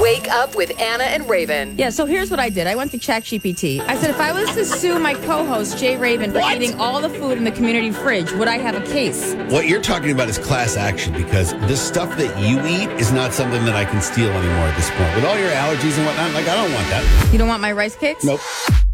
Wake up with Anna and Raven. Yeah, so here's what I did. I went to ChatGPT. I said, if I was to sue my co-host, Jay Raven, for eating all the food in the community fridge, would I have a case? What you're talking about is class action, because this stuff that you eat is not something that I can steal anymore at this point. With all your allergies and whatnot, I don't want that. You don't want my rice cakes? Nope.